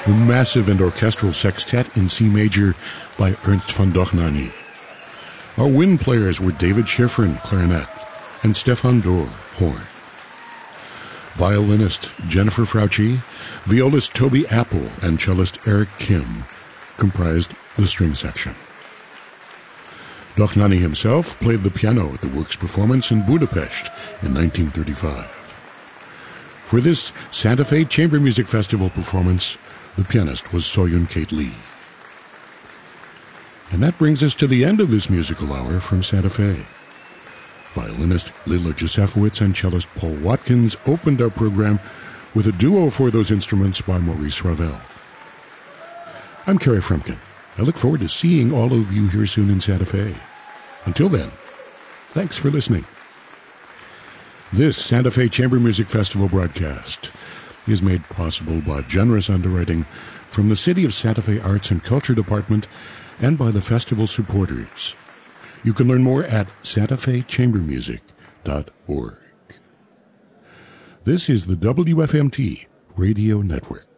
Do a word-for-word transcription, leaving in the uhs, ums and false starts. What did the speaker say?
a massive and orchestral sextet in C major by Ernst von Dohnanyi. Our wind players were David Schifrin, clarinet, and Stefan Dorr, horn. Violinist Jennifer Frauchi, violist Toby Apple, and cellist Eric Kim comprised the string section. Dohnanyi himself played the piano at the works performance in Budapest in nineteen thirty-five. For this Santa Fe Chamber Music Festival performance, the pianist was Soyun Kate Lee. And that brings us to the end of this musical hour from Santa Fe. Violinist Lila Josefowitz and cellist Paul Watkins opened our program with a duo for those instruments by Maurice Ravel. I'm Kerry Frumkin. I look forward to seeing all of you here soon in Santa Fe. Until then, thanks for listening. This Santa Fe Chamber Music Festival broadcast is made possible by generous underwriting from the City of Santa Fe Arts and Culture Department and by the festival supporters. You can learn more at santa fe chamber music dot org. This is the W F M T Radio Network.